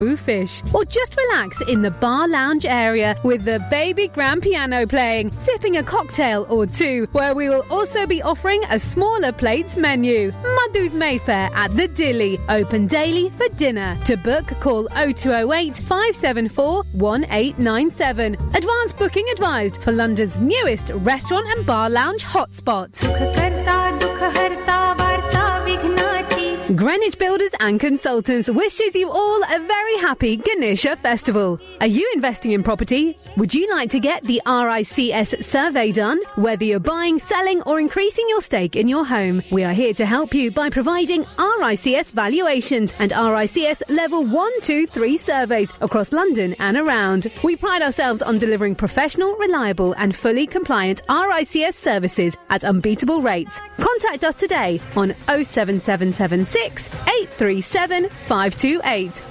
Fish, or just relax in the bar lounge area with the baby grand piano playing, sipping a cocktail or two, where we will also be offering a smaller plates menu. Madhu's Mayfair at the Dilly, open daily for dinner. To book, call 0208 574 1897. Advance booking advised for London's newest restaurant and bar lounge hotspot. Greenwich Builders and Consultants wishes you all a very happy Ganesha Festival. Are you investing in property? Would you like to get the RICS survey done? Whether you're buying, selling or increasing your stake in your home, we are here to help you by providing RICS valuations and RICS level 1, 2, 3 surveys across London and around. We pride ourselves on delivering professional, reliable and fully compliant RICS services at unbeatable rates. Contact us today on 07776 837 528.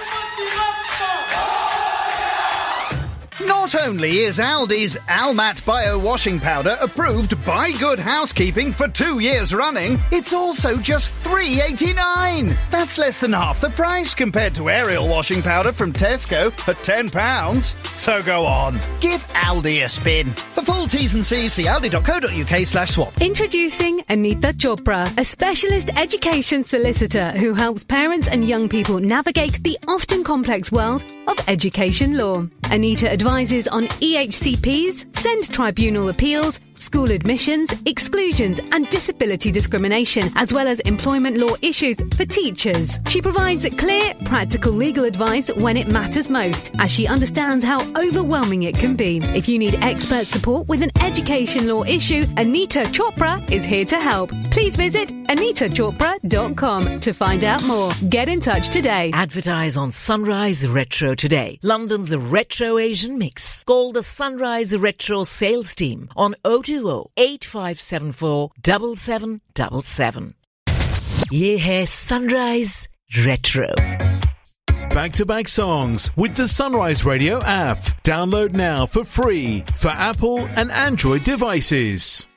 Not only is Aldi's Almat Bio Washing Powder approved by Good Housekeeping for 2 years running, it's also just $3.89. That's less than half the price compared to Ariel washing powder from Tesco at £10. So go on, give Aldi a spin. For full T's and C's, see aldi.co.uk/swap. Introducing Anita Chopra, a specialist education solicitor who helps parents and young people navigate the often complex world of education law. Anita advises on EHCPs, SEND tribunal appeals, school admissions, exclusions and disability discrimination, as well as employment law issues for teachers. She provides clear, practical legal advice when it matters most, as she understands how overwhelming it can be. If you need expert support with an education law issue, Anita Chopra is here to help. Please visit AnitaChopra.com to find out more. Get in touch today. Advertise on Sunrise Retro today, London's Retro Asian mix. Call the Sunrise Retro sales team on 020-8574 7777. Ye hai Sunrise Retro. Back-to-back songs with the Sunrise Radio app. Download now for free for Apple and Android devices.